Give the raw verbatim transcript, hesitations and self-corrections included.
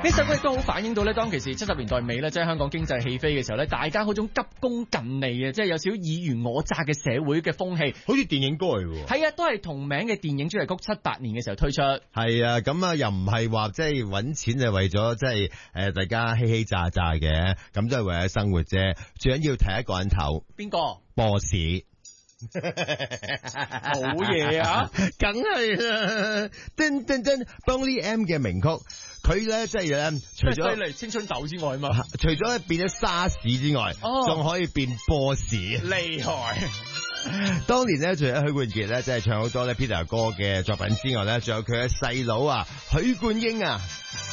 呢首歌亦都好反映到咧，當其時七十年代尾咧，即係香港經濟起飛嘅時候咧，大家嗰種急功近利啊，即係有少少爾虞我詐嘅社會嘅風氣， 好似電影歌嚟喎。 係啊，都係同名嘅電影主題曲，七八年嘅時候推出。 係啊，咁啊又唔係話即係揾錢就為咗即係誒大家稀稀詐詐嘅，咁都係為咗生活啫。最緊要提一個人頭， 邊個？ 波士。 好嘢啊！ 梗係啦，噔噔噔 Boney M 嘅名曲，佢咧即係咧，除咗犀利青春豆之外嘛， 除咗變咗沙士之外，仲、哦、可以變波士， 厲害！ 當年咧，除咗許冠傑咧，即係唱好多咧 Peter 哥嘅作品之外咧，仲有佢嘅細佬啊，許冠英啊。